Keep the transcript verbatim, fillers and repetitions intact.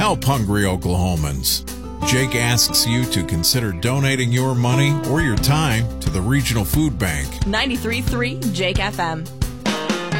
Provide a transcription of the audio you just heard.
Help hungry Oklahomans. Jake asks you to consider donating your money or your time to the Regional Food Bank. ninety-three point three Jake F M.